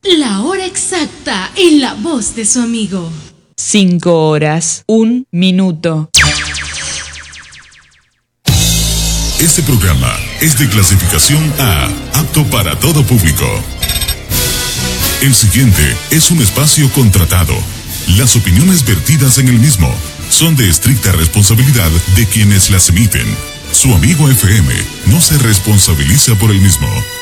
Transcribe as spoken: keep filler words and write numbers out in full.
La hora exacta en la voz de su amigo. Cinco horas, un minuto. Este programa es de clasificación A, apto para todo público. El siguiente es un espacio contratado. Las opiniones vertidas en el mismo son de estricta responsabilidad de quienes las emiten. Su amigo F M no se responsabiliza por el mismo.